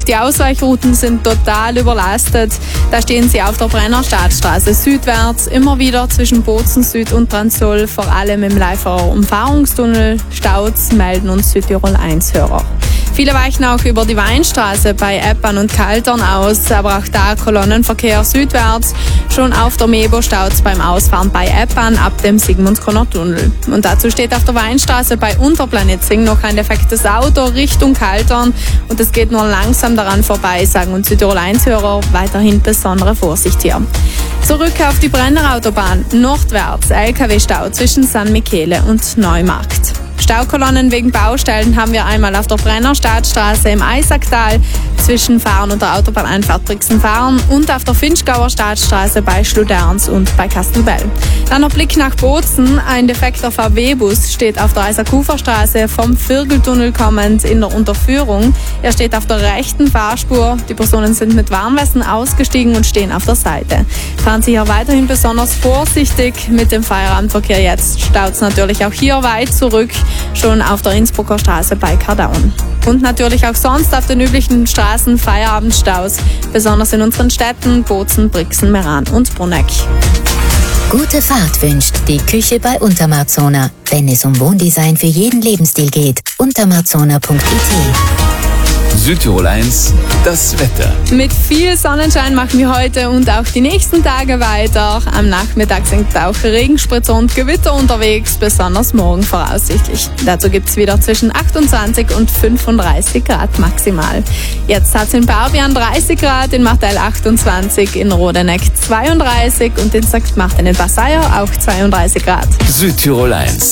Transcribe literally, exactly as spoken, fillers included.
Die Ausweichrouten sind total überlastet. Da stehen sie auf der Brennerstadtstraße südwärts, immer wieder zwischen Bozen Süd und Transol, vor allem im Leiferer Umfahrungstunnel. Staus melden uns Südtirol eins Hörer. Viele weichen auch über die Weinstraße bei Eppan und Kaltern aus, aber auch da Kolonnenverkehr südwärts. Schon auf der Mebo staut's beim Ausfahren bei Eppan ab dem Sigmundskronner-Tunnel. Und dazu steht auf der Weinstraße bei Unterplanitzing noch ein defektes Auto Richtung Kaltern und es geht nur langsam daran vorbei, sagen uns Südtirol eins Hörer. Weiterhin besondere Vorsicht hier. Zurück auf die Brennerautobahn, nordwärts L K W-Stau zwischen San Michele und Neumarkt. Staukolonnen wegen Baustellen haben wir einmal auf der Brennerstadtstraße im Eisacktal zwischen Fahren und der Autobahneinfahrt Brixen-Fahren und auf der Finchgauer Stadtstraße bei Schluderns und bei Kastelbell. Dann noch Blick nach Bozen. Ein defekter V W-Bus steht auf der Eisakuferstraße vom Virgeltunnel kommend in der Unterführung. Er steht auf der rechten Fahrspur. Die Personen sind mit Warnwesten ausgestiegen und stehen auf der Seite. Fahren Sie hier weiterhin besonders vorsichtig. Mit dem Feierabendverkehr jetzt staut es natürlich auch hier weit zurück, schon auf der Innsbrucker Straße bei Kardaun. Und natürlich auch sonst auf den üblichen Straßen Feierabendstaus, besonders in unseren Städten Bozen, Brixen, Meran und Bruneck. Gute Fahrt wünscht die Küche bei Untermarzona. Wenn es um Wohndesign für jeden Lebensstil geht, untermarzona punkt I T. Südtirol eins, das Wetter. Mit viel Sonnenschein machen wir heute und auch die nächsten Tage weiter. Am Nachmittag sind auch Regenspritzer und Gewitter unterwegs, besonders morgen voraussichtlich. Dazu gibt es wieder zwischen achtundzwanzig und fünfunddreißig Grad maximal. Jetzt hat es in Barbian dreißig Grad, in Martel achtundzwanzig, in Rodeneck zweiunddreißig und in Sankt Martin in Basseier auch zweiunddreißig Grad. Südtirol eins.